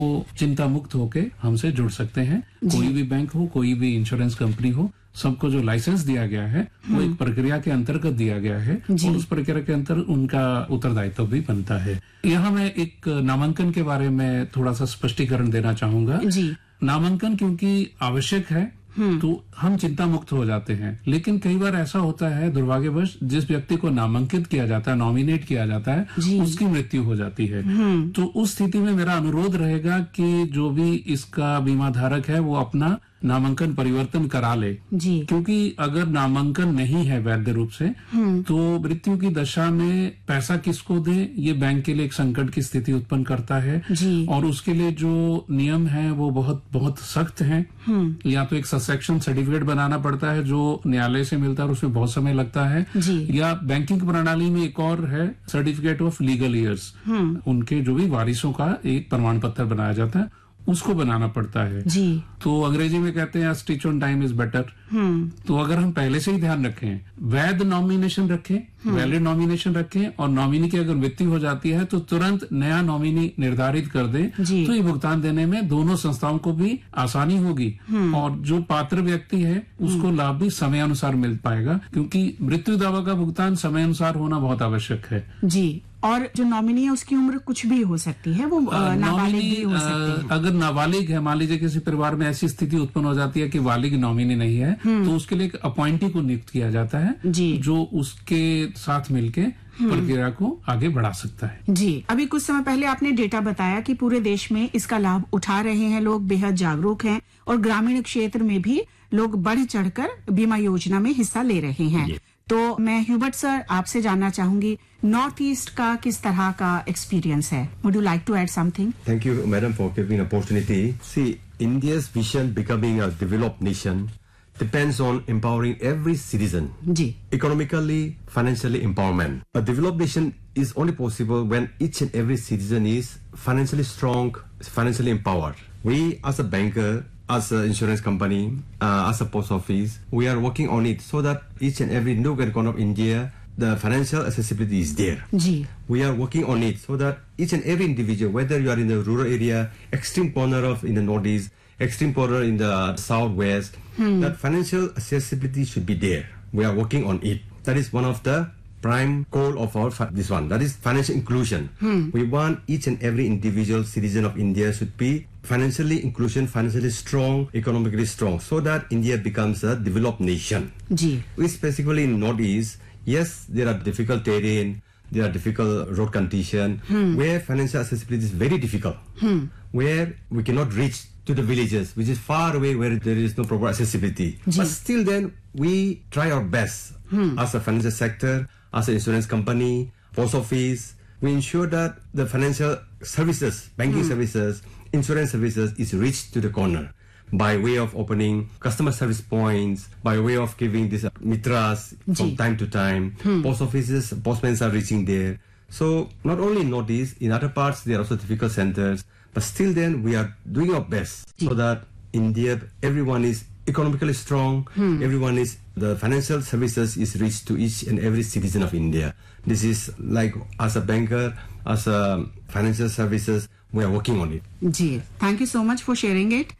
वो चिंता मुक्त होके हमसे जुड़ सकते हैं। कोई भी बैंक हो, कोई भी इंश्योरेंस कंपनी हो, सबको जो लाइसेंस दिया गया है वो एक प्रक्रिया के अंतर्गत दिया गया है और उस प्रक्रिया के अंतर उनका उत्तरदायित्व भी बनता है। यहाँ मैं एक नामांकन के बारे में थोड़ा सा स्पष्टीकरण देना चाहूंगा। नामांकन क्योंकि आवश्यक है तो हम चिंता मुक्त हो जाते हैं, लेकिन कई बार ऐसा होता है दुर्भाग्यवश जिस व्यक्ति को नामांकित किया जाता है, नॉमिनेट किया जाता है, उसकी मृत्यु हो जाती है। तो उस स्थिति में मेरा अनुरोध रहेगा कि जो भी इसका बीमा धारक है वो अपना नामांकन परिवर्तन करा ले, क्योंकि अगर नामांकन नहीं है वैध रूप से तो मृत्यु की दशा में पैसा किसको दे, ये बैंक के लिए एक संकट की स्थिति उत्पन्न करता है और उसके लिए जो नियम है वो बहुत बहुत सख्त हैं। या तो एक ससेक्शन सर्टिफिकेट बनाना पड़ता है जो न्यायालय से मिलता है और उसमें बहुत समय लगता है, या बैंकिंग प्रणाली में एक और है सर्टिफिकेट ऑफ लीगल ईयर्स, उनके जो भी वारिसों का एक प्रमाण पत्र बनाया जाता है, उसको बनाना पड़ता है। तो अंग्रेजी में कहते हैं stitch on time is better. तो अगर हम पहले से ही ध्यान रखें, वैध नॉमिनेशन रखें, वैलिड नॉमिनेशन रखें और नॉमिनी की अगर मृत्यु हो जाती है तो तुरंत नया नॉमिनी निर्धारित कर दें, तो ये भुगतान देने में दोनों संस्थाओं को भी आसानी होगी और जो पात्र व्यक्ति है उसको लाभ भी समय अनुसार मिल पाएगा, क्योंकि मृत्यु दावा का भुगतान समय अनुसार होना बहुत आवश्यक है। और जो नॉमिनी है उसकी उम्र कुछ भी हो सकती है, वो नाबालिग भी हो सकती है। अगर नाबालिग है, मान लीजिए किसी परिवार में ऐसी स्थिति उत्पन्न हो जाती है कि बालिग नॉमिनी नहीं है, तो उसके लिए एक अपॉइंटी को नियुक्त किया जाता है जो उसके साथ मिलके प्रक्रिया को आगे बढ़ा सकता है। अभी कुछ समय पहले आपने डेटा बताया कि पूरे देश में इसका लाभ उठा रहे हैं लोग, बेहद जागरूक हैं और ग्रामीण क्षेत्र में भी लोग बढ़ चढ़कर बीमा योजना में हिस्सा ले रहे हैं। तो मैं ह्यूबर्ट सर आपसे जानना चाहूंगी, नॉर्थ ईस्ट का किस तरह का एक्सपीरियंस है? Would you like to add something? Thank you madam for giving opportunity. C, India's vision becoming a developed nation depends on empowering every citizen. Economically, financially empowerment. A developed nation is only possible when each and every citizen is financially strong, financially empowered. We as a banker, as an insurance company, as a post office, we are working on it so that each and every nook and corner of India, the financial accessibility is there. We are working on it so that each and every individual, whether you are in the rural area, extreme corner of in the northeast, extreme corner in the southwest, that financial accessibility should be there. We are working on it. That is one of the prime goal of our this one. That is financial inclusion. We want each and every individual citizen of India should be financially inclusion, financially strong, economically strong, so that India becomes a developed nation. We specifically in Northeast, yes, there are difficult terrain, there are difficult road condition, where financial accessibility is very difficult, where we cannot reach to the villages, which is far away, where there is no proper accessibility. But still then, we try our best as a financial sector, as an insurance company, post office. We ensure that the financial services, banking services, insurance services is reached to the corner by way of opening customer service points, by way of giving these mitras from time to time. Post offices, postmen are reaching there. So not only in Northeast, in other parts there are also difficult centers, but still then we are doing our best so that India, everyone is economically strong, everyone is, the financial services is reached to each and every citizen of India. This is like as a banker, as a financial services, we are working on it. Thank you so much for sharing it.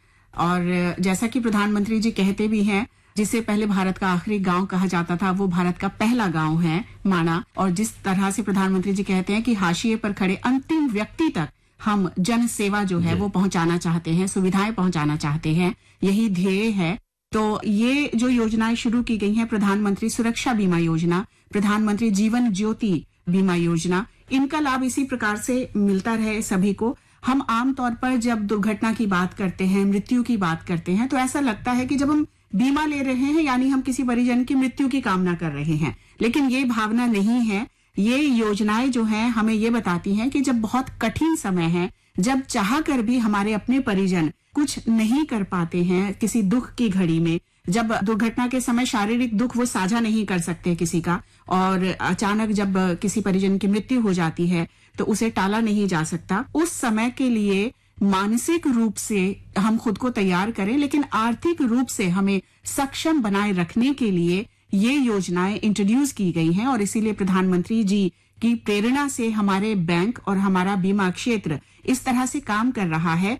और जैसा कि प्रधानमंत्री जी कहते भी हैं, जिसे पहले भारत का आखिरी गांव कहा जाता था वो भारत का पहला गांव है माना, और जिस तरह से प्रधानमंत्री जी कहते हैं कि हाशिए पर खड़े अंतिम व्यक्ति तक हम जन सेवा जो है वो पहुंचाना चाहते हैं, सुविधाएं पहुंचाना चाहते हैं, यही ध्येय है। तो ये जो योजनाएं शुरू की गई हैं, प्रधानमंत्री सुरक्षा बीमा योजना, प्रधानमंत्री जीवन ज्योति बीमा योजना, इनका लाभ इसी प्रकार से मिलता रहे सभी को। हम आमतौर पर जब दुर्घटना की बात करते हैं, मृत्यु की बात करते हैं, तो ऐसा लगता है कि जब हम बीमा ले रहे हैं यानी हम किसी परिजन की मृत्यु की कामना कर रहे हैं, लेकिन ये भावना नहीं है। ये योजनाएं जो हैं हमें ये बताती हैं कि जब बहुत कठिन समय है, जब चाह कर भी हमारे अपने परिजन कुछ नहीं कर पाते हैं किसी दुख की घड़ी में, जब दुर्घटना के समय शारीरिक दुख वो साझा नहीं कर सकते किसी का, और अचानक जब किसी परिजन की मृत्यु हो जाती है तो उसे टाला नहीं जा सकता, उस समय के लिए मानसिक रूप से हम खुद को तैयार करें, लेकिन आर्थिक रूप से हमें सक्षम बनाए रखने के लिए ये योजनाएं इंट्रोड्यूस की गई हैं। और इसीलिए प्रधानमंत्री जी की प्रेरणा से हमारे बैंक और हमारा बीमा क्षेत्र इस तरह से काम कर रहा है